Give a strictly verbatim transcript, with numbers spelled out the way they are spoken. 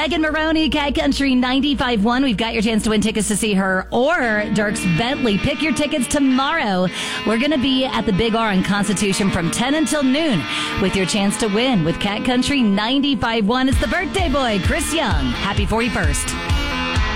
Megan Maroney, Cat Country ninety-five point one. We've got your chance to win tickets to see her or Dierks Bentley. Pick your tickets tomorrow. We're going to be at the Big R in Constitution from ten until noon with your chance to win with Cat Country ninety-five point one. It's the birthday boy, Chris Young. Happy forty-first.